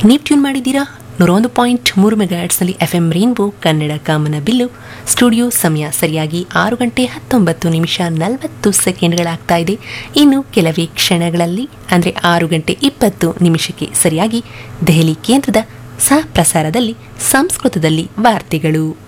ನೀವು ಟ್ಯೂನ್ ಮಾಡಿದ್ದೀರಾ 101.3 ಮೆಗಾಹೆರ್ಟ್ಸ್ನಲ್ಲಿ FM rainbow Kannada ಕಾಮನ bill. Studio ಸಮಯ ಸರಿಯಾಗಿ 6:19:40 ಇದೆ. ಇನ್ನು ಕೆಲವೇ ಕ್ಷಣಗಳಲ್ಲಿ ಅಂದರೆ 6:20 ಸರಿಯಾಗಿ ದೆಹಲಿ ಕೇಂದ್ರದ ಸಹ ಪ್ರಸಾರದಲ್ಲಿ ಸಂಸ್ಕೃತದಲ್ಲಿ ವಾರ್ತೆಗಳು.